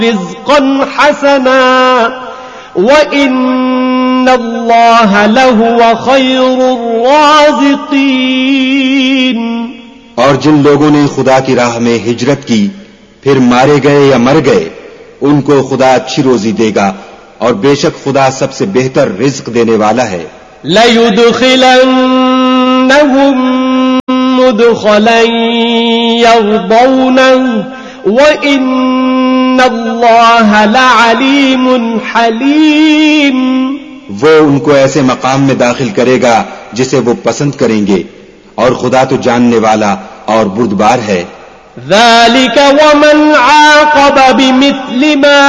रिज़्क़न हसना व इन्नल्लाह लहुव खैरुर राज़िक़ीन। और जिन लोगों ने खुदा की राह में हिजरत की फिर मारे गए या मर गए, उनको खुदा अच्छी रोजी देगा और बेशक खुदा सबसे बेहतर रिज़्क़ देने वाला है। लयुदखिलन्नहुम मुदखलन यर्दौनहु व इन्नल्लाह लअलीमुन हलीम। वो उनको ऐसे मकाम में दाखिल करेगा जिसे वो पसंद करेंगे, और खुदा तो जानने वाला और बुर्दबार है। ذلك ومن عاقب بمثل ما